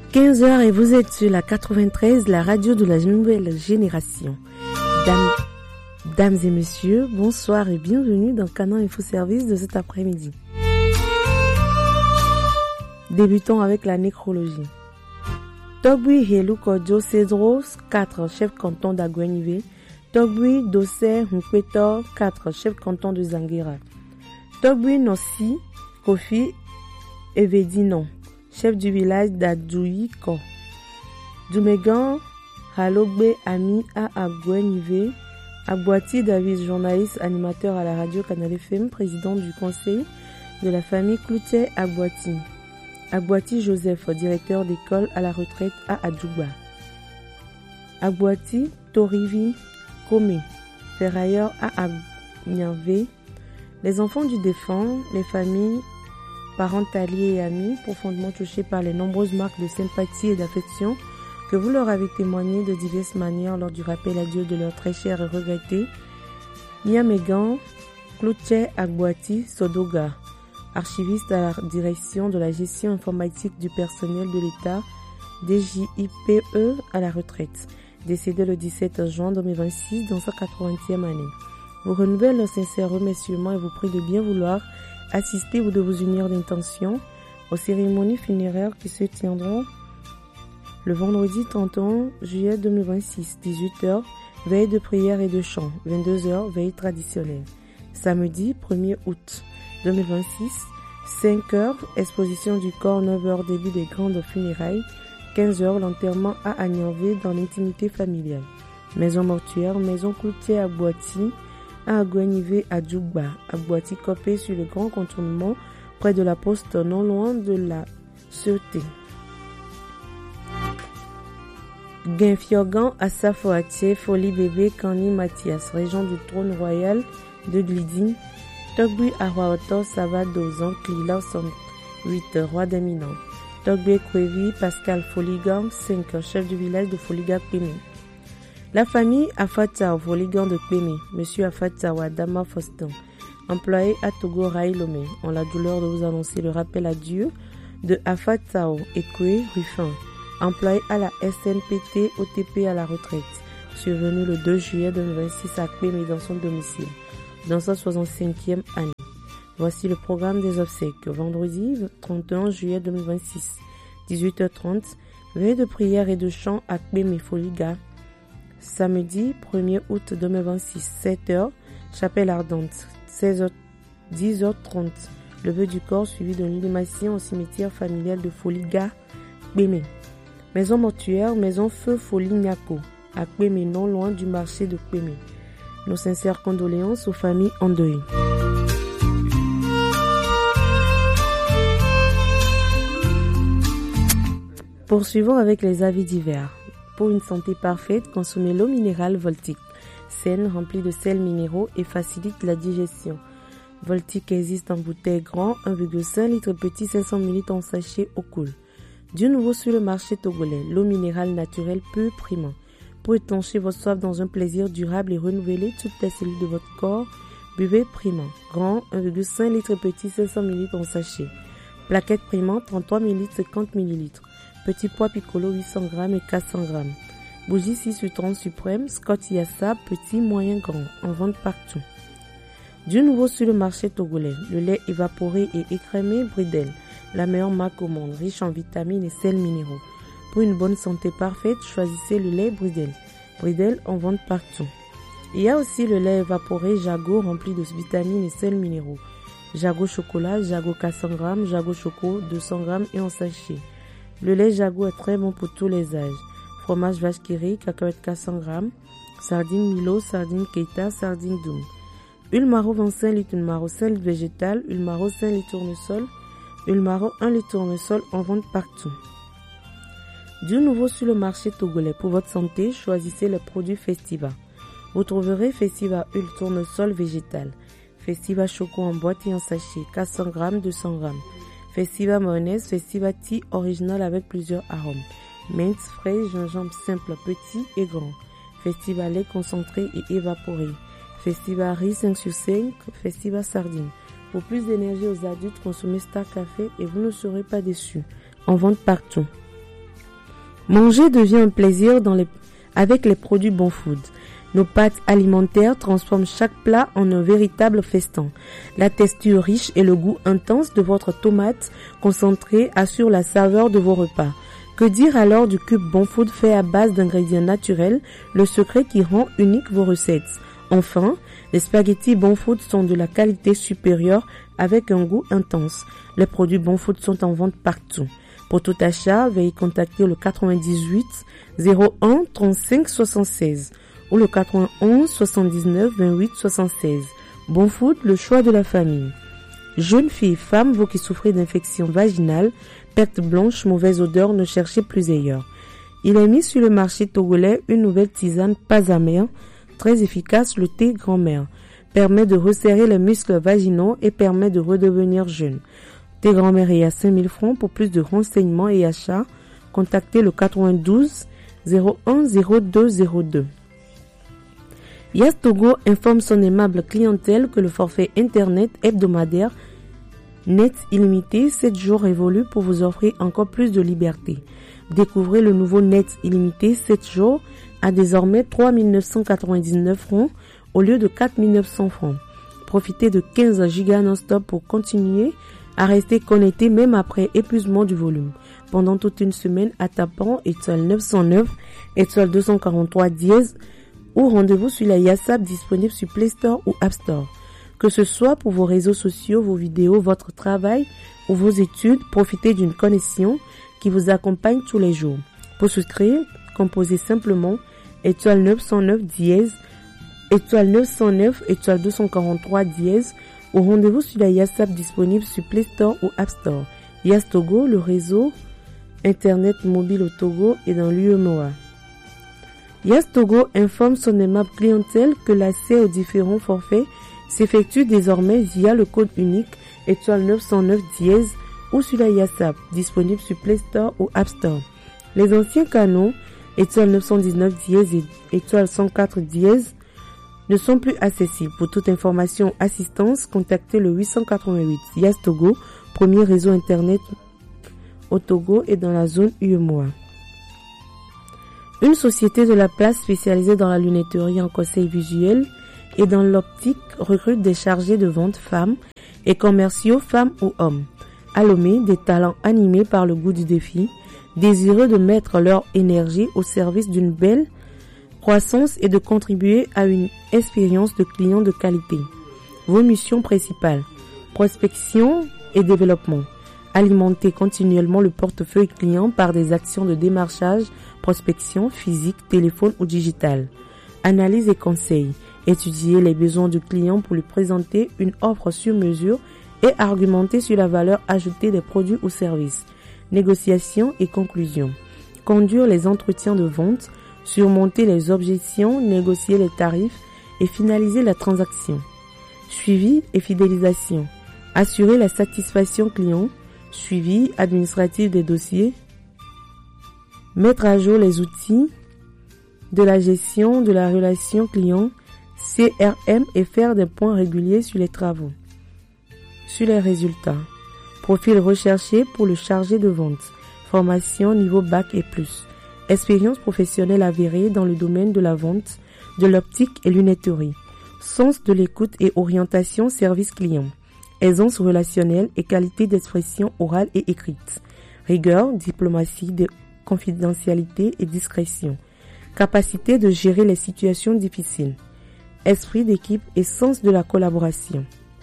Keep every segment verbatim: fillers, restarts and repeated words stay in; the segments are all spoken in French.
quinze heures et vous êtes sur la quatre-vingt-treize, la radio de la nouvelle génération. Dames, dames et messieurs, bonsoir et bienvenue dans Canon Info Service de cet après-midi. Débutons avec la nécrologie. Togui Helu Kodjo Cedros, quatre, chef canton d'Aguenivé. Togui Dossé Nkwetor, quatre, chef canton de Zanguera. Togui Nossi Kofi Evedinon, chef du village d'Adjouiko. Dumegan Halogbe Ami à Aguenivé. Abouati David, journaliste, animateur à la radio Canal F M, président du conseil de la famille Cloutier Abouati. Abouati Joseph, directeur d'école à la retraite à Adjouba. Abouati Torivi Kome, ferrailleur à Agnave. Les enfants du défunt, les familles, parents, alliés et amis, profondément touchés par les nombreuses marques de sympathie et d'affection que vous leur avez témoigné de diverses manières lors du rappel à Dieu de leur très cher et regretté Niamegan Cloutier Abouati Sodoga, archiviste à la direction de la gestion informatique du personnel de l'État, D J I P E à la retraite, décédé le dix-sept juin deux mille vingt-six dans sa quatre-vingtième année. Vous renouvelle leurs sincères remerciements et vous prie de bien vouloir assister ou de vous unir d'intention aux cérémonies funéraires qui se tiendront le vendredi trente et un juillet deux mille vingt-six, dix-huit heures, veille de prière et de chant, vingt-deux heures, veille traditionnelle. Samedi premier août deux mille vingt-six, cinq heures, exposition du corps, neuf heures, début des grandes funérailles, quinze heures, l'enterrement à Agnanvé dans l'intimité familiale. Maison mortuaire, maison Cloutier à Boiti, à Aguenivé à Djougba, à Boiti copé sur le grand contournement, près de la poste non loin de la Sûreté. Guinfiogan à Safoatier, Folie Bébé, Kani Mathias, région du trône royal de Glidine. Togbu Arwaoto Savado, Zonk Lila huit, roi d'Eminent. Togbu Kwevi, Pascal Foligan, cinq, chef du village de Foliga Kpemi. La famille Afatao Foligan de Kpemi, monsieur Afatao Adama Foston, employé à Togo Railomé, ont la douleur de vous annoncer le rappel à Dieu de Afatao Ekwe Ruffin, employé à la S N P T O T P à la retraite, survenu le deux juillet deux mille vingt-six à Kpemi dans son domicile, dans sa soixante-cinquième année. Voici le programme des obsèques. Vendredi trente et un juillet deux mille vingt-six, dix-huit heures trente, veille de prière et de chant à Kpemi Foliga. Samedi premier août deux mille vingt-six, sept heures, chapelle ardente, seize heures, dix heures trente, levée du corps suivi de l'inhumation au cimetière familial de Foliga, Kpemi. Maison mortuaire, maison Feu Folie Nyako, à Kpemi, non loin du marché de Kpemi. Nos sincères condoléances aux familles endeuillées. Poursuivons avec les avis divers. Pour une santé parfaite, consommez l'eau minérale Voltic, saine, remplie de sels minéraux et facilite la digestion. Voltic existe en bouteille grand, un virgule cinq litres petit, cinq cents millilitres en sachet au cool. Du nouveau sur le marché togolais, l'eau minérale naturelle pure Prima. Pour étancher votre soif dans un plaisir durable et renouveler toutes les cellules de votre corps, buvez Prima. Grand, un virgule cinq litres petit, cinq cents millilitres en sachet. Plaquette Prima, trente-trois millilitres, cinquante millilitres. Petit pois Piccolo, huit cents grammes et quatre cents grammes. Bougie six sur trente suprême, Scott Yassa, petit, moyen, grand. En vente partout. Du nouveau sur le marché togolais, le lait évaporé et écrémé Bridel. La meilleure marque au monde, riche en vitamines et sels minéraux. Pour une bonne santé parfaite, choisissez le lait Bridel. Bridel en vente partout. Il y a aussi le lait évaporé Jago rempli de vitamines et sels minéraux. Jago chocolat, Jago quatre cents grammes, Jago choco deux cents grammes et en sachet. Le lait Jago est très bon pour tous les âges. Fromage vache qui rit, cacahuètes quatre cents grammes, sardines Milo, sardines Keita, sardines Doum. Huile Maro vingt-cinq litres, huile Maro cinq litres végétale, huile Maro cinq litres tournesol, huile Maro un litre tournesol en vente partout. Du nouveau sur le marché togolais, pour votre santé, choisissez les produits Festiva. Vous trouverez Festiva huile tournesol végétale, Festiva choco en boîte et en sachet, quatre cents grammes, deux cents grammes. Festiva mayonnaise, Festiva tea original avec plusieurs arômes. Menthe, fraise, gingembre simple, petit et grand. Festiva lait concentré et évaporé. Festiva riz cinq sur cinq, Festiva sardine. Pour plus d'énergie aux adultes, consommez Star Café et vous ne serez pas déçus. En vente partout. Manger devient un plaisir dans les, avec les produits Bon Food. Nos pâtes alimentaires transforment chaque plat en un véritable festin. La texture riche et le goût intense de votre tomate concentrée assurent la saveur de vos repas. Que dire alors du cube Bon Food fait à base d'ingrédients naturels, le secret qui rend unique vos recettes. Enfin, les spaghettis Bon Food sont de la qualité supérieure avec un goût intense. Les produits Bon Food sont en vente partout. Pour tout achat, veuillez contacter le quatre-vingt-dix-huit zéro un trente-cinq soixante-seize ou le quatre-vingt-onze soixante-dix-neuf vingt-huit soixante-seize. Bon Food, le choix de la famille. Jeunes filles, femmes, vous qui souffrez d'infections vaginales, perte blanche, mauvaise odeur, ne cherchez plus ailleurs. Il est mis sur le marché togolais une nouvelle tisane pas amère, très efficace, le thé grand-mère. Permet de resserrer les muscles vaginaux et permet de redevenir jeune. Thé grand-mère est à cinq mille francs. Pour plus de renseignements et achats, contactez le quatre-vingt-douze zéro un zéro deux zéro deux. Yas Togo informe son aimable clientèle que le forfait internet hebdomadaire Net illimité sept jours évolue pour vous offrir encore plus de liberté. Découvrez le nouveau Net illimité sept jours à désormais trois mille neuf cent quatre-vingt-dix-neuf francs au lieu de quatre mille neuf cents francs. Profitez de quinze gigas non-stop pour continuer à rester connecté même après épuisement du volume. Pendant toute une semaine, à tapant étoile neuf cent neuf, étoile deux cent quarante-trois dièse ou rendez-vous sur la Yassap disponible sur Play Store ou App Store. Que ce soit pour vos réseaux sociaux, vos vidéos, votre travail ou vos études, profitez d'une connexion qui vous accompagne tous les jours. Pour souscrire, composez simplement étoile neuf cent neuf dièse, étoile neuf cent neuf, étoile deux cent quarante-trois dièse ou rendez-vous sur la Yassap disponible sur Play Store ou App Store. Yas Togo, le réseau Internet mobile au Togo et dans l'U E M O A. Yas Togo informe son aimable clientèle que l'accès aux différents forfaits s'effectue désormais via le code unique étoile neuf cent neuf dièse ou sur la Yassap, disponible sur Play Store ou App Store. Les anciens canaux étoile neuf cent dix-neuf dièse et étoile cent quatre dièse ne sont plus accessibles. Pour toute information ou assistance, contactez le huit cent quatre-vingt-huit. Yas Togo, premier réseau internet au Togo et dans la zone U E M O A. Une société de la place spécialisée dans la lunetterie en conseil visuel et dans l'optique recrute des chargés de vente femmes et commerciaux femmes ou hommes. À Lomé, des talents animés par le goût du défi, désireux de mettre leur énergie au service d'une belle croissance et de contribuer à une expérience de client de qualité. Vos missions principales: prospection et développement. Alimenter continuellement le portefeuille client par des actions de démarchage, prospection, physique, téléphone ou digital. Analyse et conseil. Étudier les besoins du client pour lui présenter une offre sur mesure et argumenter sur la valeur ajoutée des produits ou services. Négociation et conclusion. Conduire les entretiens de vente, surmonter les objections, négocier les tarifs et finaliser la transaction. Suivi et fidélisation. Assurer la satisfaction client, suivi administratif des dossiers, mettre à jour les outils de la gestion de la relation client, C R M et faire des points réguliers sur les travaux. Sur les résultats. Profil recherché pour le chargé de vente. Formation niveau bac et plus. Expérience professionnelle avérée dans le domaine de la vente, de l'optique et lunetterie. Sens de l'écoute et orientation service client. Aisance relationnelle et qualité d'expression orale et écrite. Rigueur, diplomatie, de confidentialité et discrétion. Capacité de gérer les situations difficiles. Esprit d'équipe et sens de la collaboration.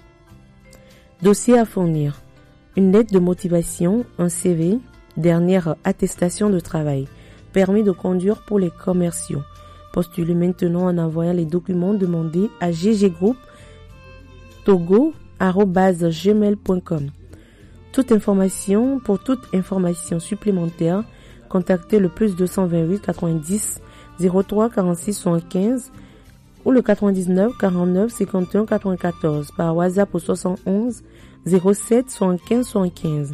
Dossier à fournir. Une lettre de motivation, un C V, dernière attestation de travail. Permis de conduire pour les commerciaux. Postulez maintenant en envoyant les documents demandés à ggroup togo arobase gmail point com. Toute information, pour toute information supplémentaire, contactez le plus deux cent vingt-huit quatre-vingt-dix zéro trois quarante-six soixante-quinze ou le quatre-vingt-dix-neuf quarante-neuf cinquante et un quatre-vingt-quatorze par WhatsApp au soixante-onze zéro sept soixante-quinze soixante-quinze.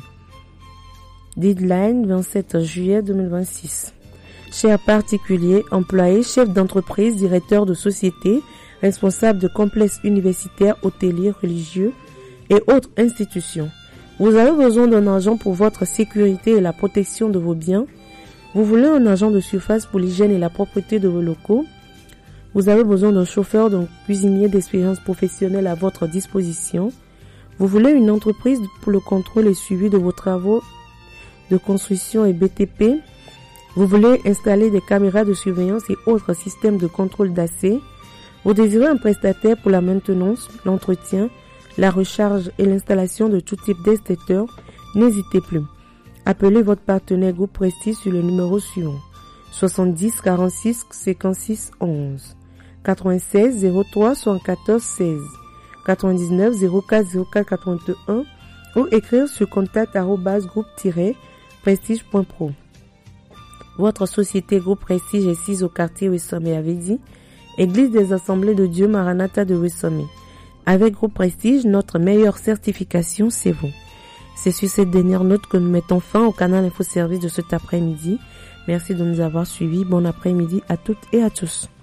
Deadline vingt-sept juillet deux mille vingt-six. Chers particuliers, employés, chefs d'entreprise, directeurs de société, responsables de complexes universitaires, hôteliers, religieux et autres institutions. Vous avez besoin d'un agent pour votre sécurité et la protection de vos biens. Vous voulez un agent de surface pour l'hygiène et la propreté de vos locaux? Vous avez besoin d'un chauffeur, d'un cuisinier d'expérience professionnelle à votre disposition. Vous voulez une entreprise pour le contrôle et suivi de vos travaux de construction et B T P. Vous voulez installer des caméras de surveillance et autres systèmes de contrôle d'accès. Vous désirez un prestataire pour la maintenance, l'entretien, la recharge et l'installation de tout type d'extincteurs. N'hésitez plus. Appelez votre partenaire Groupe Prestige sur le numéro suivant: soixante-dix quarante-six cinquante-six onze, quatre-vingt-seize zéro trois soixante-quatorze seize, quatre-vingt-dix-neuf zéro quatre zéro quatre quatre-vingt-un ou écrire sur contact arobase groupe tiret prestige point pro. Votre société Groupe Prestige est sise au quartier Wesomé à Védi, Église des Assemblées de Dieu Maranatha de Wesomé. Avec Groupe Prestige, notre meilleure certification, c'est vous. C'est sur cette dernière note que nous mettons fin au canal Info Service de cet après-midi. Merci de nous avoir suivis. Bon après-midi à toutes et à tous.